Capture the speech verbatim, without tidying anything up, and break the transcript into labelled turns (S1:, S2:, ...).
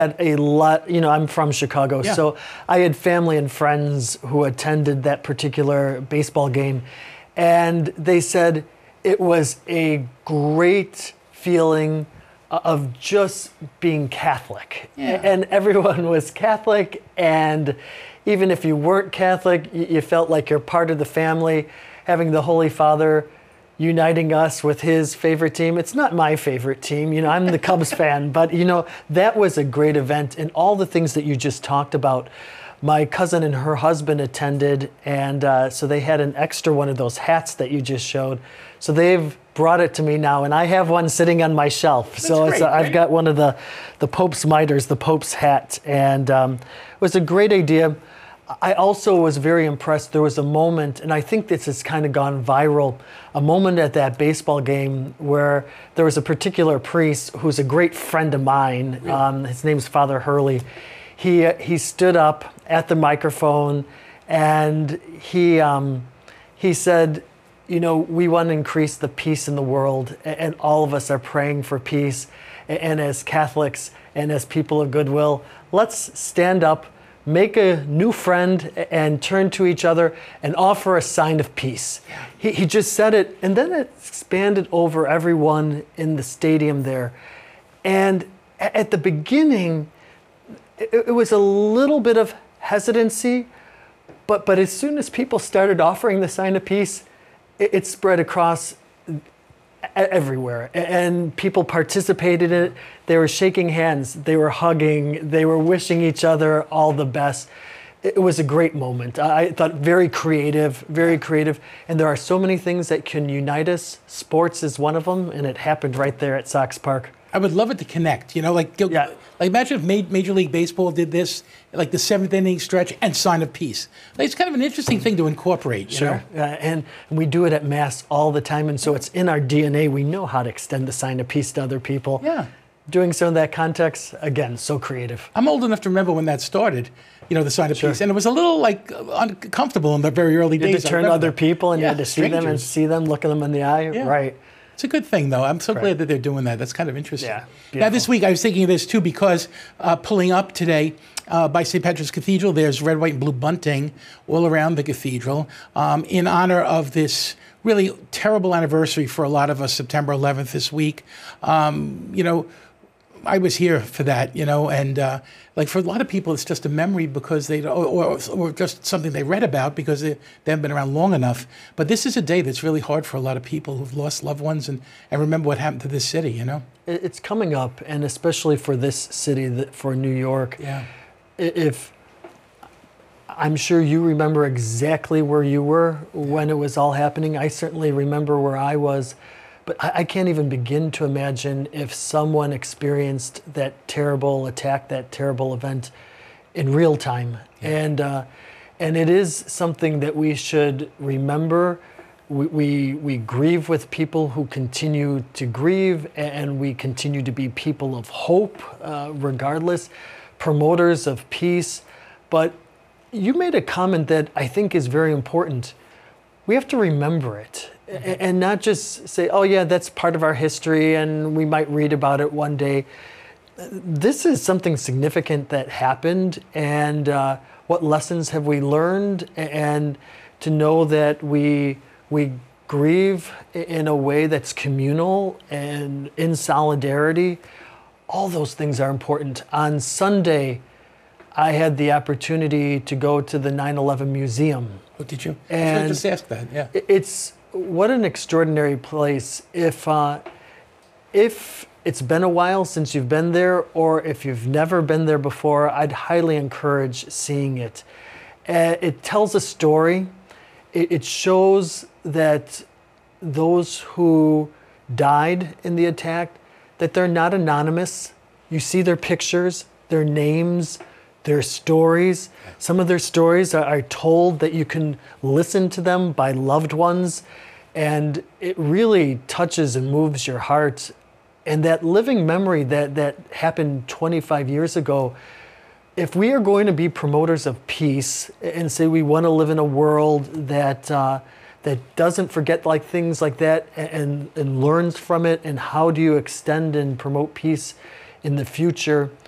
S1: had a lot, you know, I'm from Chicago,
S2: Yeah.
S1: so I had family and friends who attended that particular baseball game, and they said it was a great feeling of just being Catholic.
S2: Yeah.
S1: And everyone was Catholic, and even if you weren't Catholic, y- you felt like you're part of the family, having the Holy Father uniting us with his favorite team. It's not my favorite team, you know, I'm the Cubs fan, but you know, that was a great event, and all the things that you just talked about. My cousin and her husband attended, and uh, so they had an extra one of those hats that you just showed. So they've brought it to me now, and I have one sitting on my shelf. so it's
S2: great,
S1: a, I've
S2: right?
S1: got one of the, the Pope's mitres, the Pope's hat, and um, it was a great idea. I also was very impressed. There was a moment, and I think this has kind of gone viral, a moment at that baseball game where there was a particular priest who's a great friend of mine. Um, his name's Father Hurley. He, uh, he stood up at the microphone, and he, um, he said, you know, we want to increase the peace in the world, a- and all of us are praying for peace. A- And as Catholics and as people of goodwill, let's stand up, make a new friend, a- and turn to each other and offer a sign of peace. He, he just said it, and then it expanded over everyone in the stadium there. And a- at the beginning, it, it was a little bit of hesitancy, but, but as soon as people started offering the sign of peace, it, it spread across e- everywhere, A- and people participated in it. They were shaking hands, they were hugging, they were wishing each other all the best. It was a great moment. I I thought very creative, very creative, and there are so many things that can unite us. Sports is one of them, and it happened right there at Sox Park.
S2: I would love it to connect, you know, like, go-
S1: Yeah.
S2: like imagine if Ma- Major League Baseball did this, like the seventh inning stretch and sign of peace. Like, it's kind of an interesting thing to incorporate, you know?
S1: Uh, and we do it at Mass all the time, and so it's in our D N A. We know how to extend the sign of peace to other people.
S2: Yeah.
S1: Doing so in that context, again, so creative.
S2: I'm old enough to remember when that started, you know, the sign of
S1: Sure.
S2: peace. And it was a little, like, uncomfortable in the very early
S1: You had
S2: days.
S1: to
S2: I
S1: turn to
S2: remember
S1: other
S2: that.
S1: people, and you
S2: Yeah,
S1: had to see them and
S2: strangers.
S1: see them, look at them in the eye.
S2: Yeah.
S1: Right.
S2: It's a good thing, though. I'm so
S1: Right.
S2: glad that they're doing that. That's kind of interesting.
S1: Yeah,
S2: Now, this
S1: beautiful.
S2: week I was thinking of this too because uh, pulling up today uh, by Saint Patrick's Cathedral, there's red, white, and blue bunting all around the cathedral um, in honor of this really terrible anniversary for a lot of us, September eleventh this week. Um, you know, I was here for that, you know, and uh, like for a lot of people, it's just a memory because they, or, or, or just something they read about because they, they haven't been around long enough. But this is a day that's really hard for a lot of people who've lost loved ones and, and remember what happened to this city, you know?
S1: It- It's coming up, and especially for this city, that- for New York.
S2: Yeah.
S1: I- If I'm sure you remember exactly where you were when it was all happening. I certainly remember where I was, but I, I can't even begin to imagine if someone experienced that terrible attack, that terrible event in real time. And uh, and it is something that we should remember. We, we we grieve with people who continue to grieve, and we continue to be people of hope, uh, regardless, promoters of peace. But you made a comment that I think is very important. We have to remember it, a- and not just say, oh yeah, that's part of our history and we might read about it one day. This is something significant that happened, and uh, what lessons have we learned, A- and to know that we we grieve i- in a way that's communal and in solidarity. All those things are important. On Sunday, I had the opportunity to go to the nine eleven Museum.
S2: Oh, did you? I
S1: And-
S2: just asked that, yeah.
S1: I- It's what an extraordinary place. If uh, if it's been a while since you've been there, or if you've never been there before, I'd highly encourage seeing it. Uh, it tells a story. It, it shows that those who died in the attack, that they're not anonymous. You see their pictures, their names, their stories. Some of their stories are, are told that you can listen to them by loved ones, and it really touches and moves your heart. And that living memory that, that happened twenty-five years ago, if we are going to be promoters of peace and say we want to live in a world that uh, that doesn't forget like things like that and, and learns from it, and how do you extend and promote peace in the future,